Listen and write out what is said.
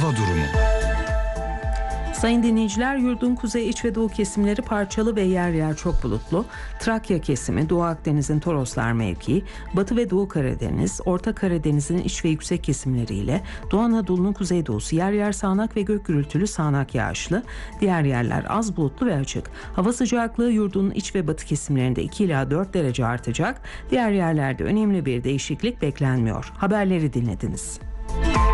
hava durumu. Sayın dinleyiciler, yurdun kuzey, iç ve doğu kesimleri parçalı ve yer yer çok bulutlu. Trakya kesimi, Doğu Akdeniz'in Toroslar mevkii, Batı ve Doğu Karadeniz, Orta Karadeniz'in iç ve yüksek kesimleriyle Doğu Anadolu'nun kuzeydoğusu yer yer sağanak ve gök gürültülü sağanak yağışlı, diğer yerler az bulutlu ve açık. Hava sıcaklığı yurdun iç ve batı kesimlerinde 2 ila 4 derece artacak, diğer yerlerde önemli bir değişiklik beklenmiyor. Haberleri dinlediniz.